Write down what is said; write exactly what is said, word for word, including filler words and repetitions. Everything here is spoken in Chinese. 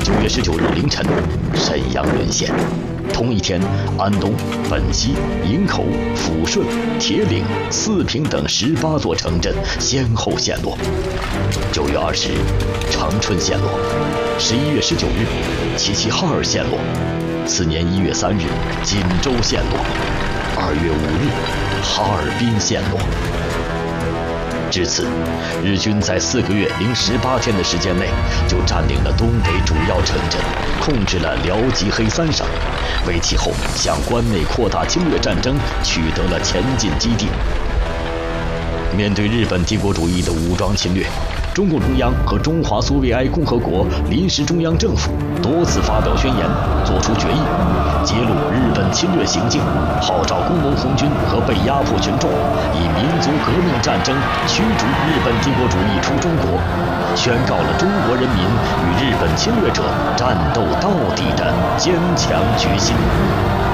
九月十九日凌晨，沈阳沦陷。同一天，安东、本溪、营口、抚顺、铁岭、四平等十八座城镇先后陷落。九月二十日，长春陷落；十一月十九日，齐齐哈尔陷落；次年一月三日，锦州陷落；二月五日，哈尔滨陷落。至此，日军在四个月零十八天的时间内，就占领了东北主要城镇，控制了辽吉黑三省，为其后向关内扩大侵略战争取得了前进基地。面对日本帝国主义的武装侵略，中共中央和中华苏维埃共和国临时中央政府多次发表宣言，作出决议，揭露日本侵略行径，号召工农红军和被压迫群众以民族革命战争驱逐日本帝国主义出中国，宣告了中国人民与日本侵略者战斗到底的坚强决心。